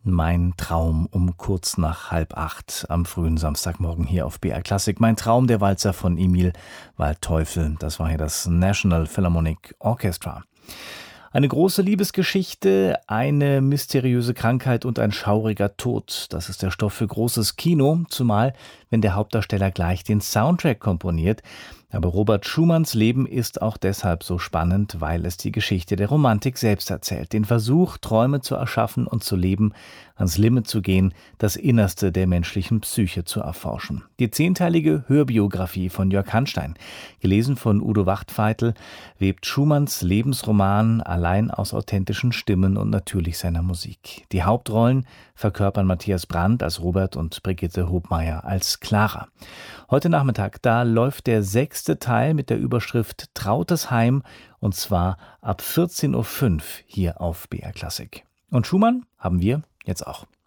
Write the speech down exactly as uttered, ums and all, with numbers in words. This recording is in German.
Mein Traum um kurz nach halb acht am frühen Samstagmorgen hier auf B R Klassik. Mein Traum, der Walzer von Emil Waldteufel. Das war hier das National Philharmonic Orchestra. Eine große Liebesgeschichte, eine mysteriöse Krankheit und ein schauriger Tod. Das ist der Stoff für großes Kino, zumal wenn der Hauptdarsteller gleich den Soundtrack komponiert. Aber Robert Schumanns Leben ist auch deshalb so spannend, weil es die Geschichte der Romantik selbst erzählt. Den Versuch, Träume zu erschaffen und zu leben, ans Limit zu gehen, das Innerste der menschlichen Psyche zu erforschen. Die zehnteilige Hörbiografie von Jörg Hanstein, gelesen von Udo Wachtfeitel, webt Schumanns Lebensroman allein aus authentischen Stimmen und natürlich seiner Musik. Die Hauptrollen verkörpern Matthias Brandt als Robert und Brigitte Hobmeier als Clara. Heute Nachmittag, da läuft der sechste Teil mit der Überschrift Trautes Heim, und zwar ab vierzehn Uhr fünf hier auf B R Klassik. Und Schumann haben wir jetzt auch.